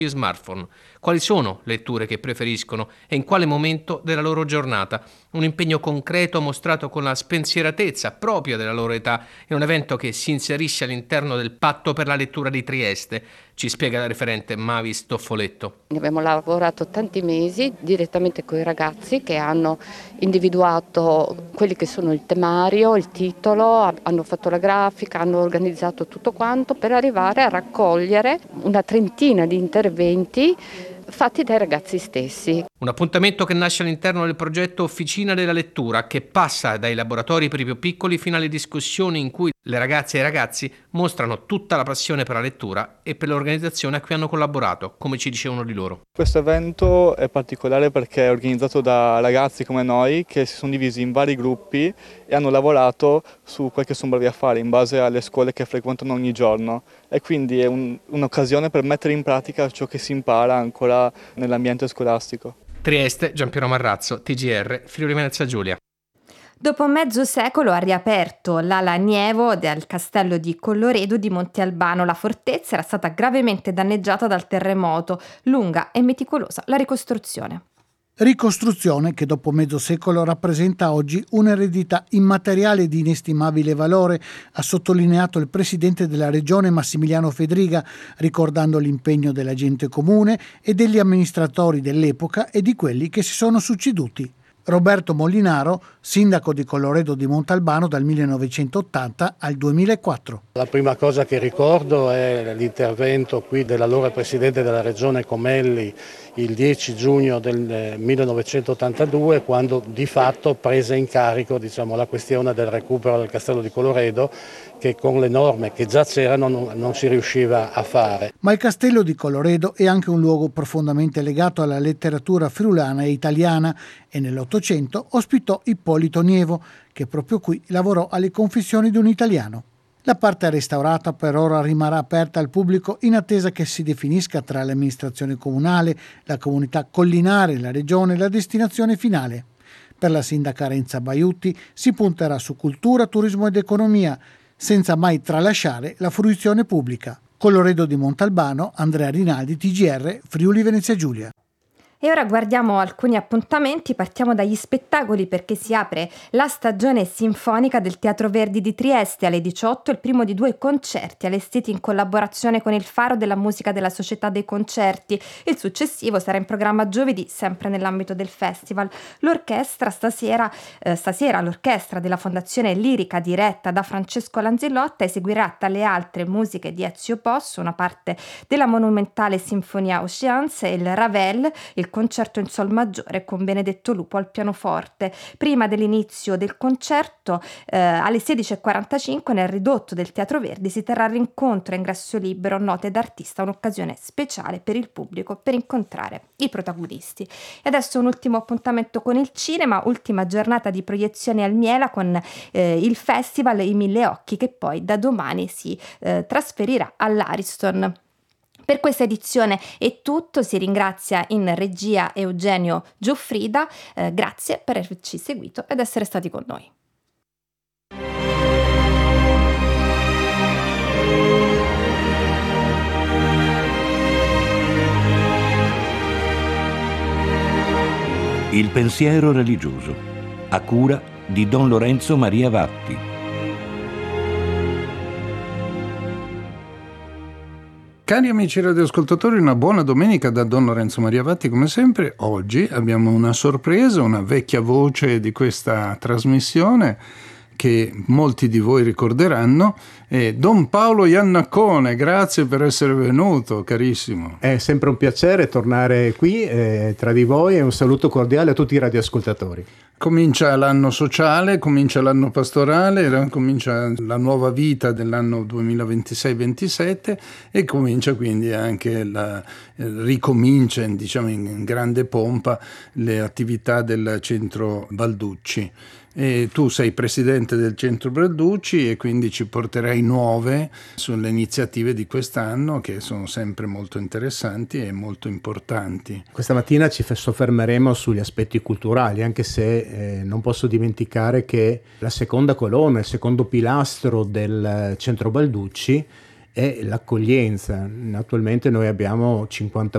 smartphone. Quali sono le letture che preferiscono e in quale momento della loro giornata? Un impegno concreto mostrato con la spensieratezza propria della loro età in un evento che si inserisce all'interno del Patto per la lettura di Trieste, ci spiega la referente Mavis Toffoletto. Abbiamo lavorato tanti mesi direttamente con i ragazzi che hanno individuato quelli che sono il temario, il titolo, hanno fatto la grafica, hanno organizzato tutto quanto per arrivare a raccogliere una trentina di interventi fatti dai ragazzi stessi. Un appuntamento che nasce all'interno del progetto Officina della Lettura, che passa dai laboratori per i più piccoli fino alle discussioni in cui le ragazze e i ragazzi mostrano tutta la passione per la lettura e per l'organizzazione a cui hanno collaborato, come ci dice uno di loro. Questo evento è particolare perché è organizzato da ragazzi come noi che si sono divisi in vari gruppi e hanno lavorato su quel che sono bravi a fare in base alle scuole che frequentano ogni giorno, e quindi è un'occasione per mettere in pratica ciò che si impara ancora nell'ambiente scolastico. Trieste, Giampiero Marrazzo, TGR, Friuli Venezia Giulia. Dopo mezzo secolo ha riaperto l'ala Nievo del castello di Colloredo di Monte Albano. La fortezza era stata gravemente danneggiata dal terremoto, lunga e meticolosa la ricostruzione. Ricostruzione che dopo mezzo secolo rappresenta oggi un'eredità immateriale di inestimabile valore, ha sottolineato il presidente della regione Massimiliano Fedriga, ricordando l'impegno della gente comune e degli amministratori dell'epoca e di quelli che si sono succeduti. Roberto Molinaro, sindaco di Colloredo di Montalbano dal 1980 al 2004. La prima cosa che ricordo è l'intervento qui dell'allora presidente della regione Comelli il 10 giugno del 1982, quando di fatto prese in carico la questione del recupero del castello di Colloredo, che con le norme che già c'erano non si riusciva a fare. Ma il castello di Colloredo è anche un luogo profondamente legato alla letteratura friulana e italiana e nell'Ottocento ospitò Ippolito Nievo, che proprio qui lavorò alle Confessioni di un italiano. La parte restaurata per ora rimarrà aperta al pubblico in attesa che si definisca tra l'amministrazione comunale, la comunità collinare, la regione la destinazione finale. Per la sindaca Renza Baiutti si punterà su cultura, turismo ed economia, senza mai tralasciare la fruizione pubblica. Colloredo di Montalbano, Andrea Rinaldi, TGR, Friuli Venezia Giulia. E ora guardiamo alcuni appuntamenti, partiamo dagli spettacoli perché si apre la stagione sinfonica del Teatro Verdi di Trieste alle 18, il primo di 2 concerti allestiti in collaborazione con il Faro della Musica della Società dei Concerti. Il successivo sarà in programma giovedì, sempre nell'ambito del festival. L'orchestra stasera l'orchestra della Fondazione Lirica diretta da Francesco Lanzillotta eseguirà tra le altre musiche di Ezio Posso, una parte della monumentale Sinfonia Oceans e il Ravel, il concerto in sol maggiore con Benedetto Lupo al pianoforte. Prima dell'inizio del concerto alle 16:45 nel ridotto del Teatro Verdi si terrà il rincontro a ingresso libero Note d'artista, un'occasione speciale per il pubblico per incontrare i protagonisti. E adesso un ultimo appuntamento con il cinema, ultima giornata di proiezione al Miela con il festival I Mille Occhi, che poi da domani si trasferirà all'Ariston. Per questa edizione è tutto, si ringrazia in regia Eugenio Gioffrida, grazie per averci seguito ed essere stati con noi. Il pensiero religioso, a cura di Don Lorenzo Maria Vatti. Cari amici radioascoltatori, una buona domenica da Don Lorenzo Maria Vatti. Come sempre, oggi abbiamo una sorpresa, una vecchia voce di questa trasmissione che molti di voi ricorderanno, è Don Paolo Iannaccone. Grazie per essere venuto, carissimo. È sempre un piacere tornare qui tra di voi e un saluto cordiale a tutti i radioascoltatori. Comincia l'anno sociale, comincia l'anno pastorale, comincia la nuova vita dell'anno 2026-27 e comincia quindi anche ricomincia in grande pompa le attività del Centro Balducci. E tu sei presidente del Centro Balducci e quindi ci porterai nuove sulle iniziative di quest'anno, che sono sempre molto interessanti e molto importanti. Questa mattina ci soffermeremo sugli aspetti culturali, anche se non posso dimenticare che la seconda colonna, il secondo pilastro del Centro Balducci è l'accoglienza. Attualmente noi abbiamo 50